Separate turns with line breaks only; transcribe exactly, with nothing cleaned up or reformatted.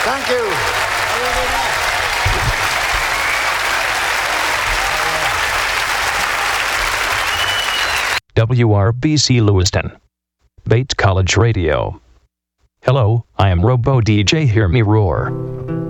Thank you.
W R B C Lewiston. Bates College Radio. Hello, I am Robo D J Hear Me Roar.